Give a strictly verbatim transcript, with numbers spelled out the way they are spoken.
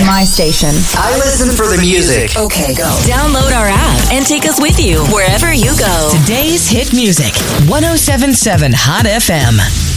my station. I listen for the music. Okay, go. Download our app and take us with you wherever you go. Today's hit music. one oh seven point seven Hot F M.